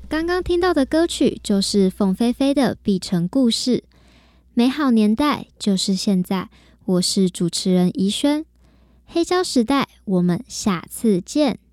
刚刚听到的歌曲就是凤飞飞的《碧城故事》。美好年代就是现在，我是主持人怡轩。黑胶时代，我们下次见。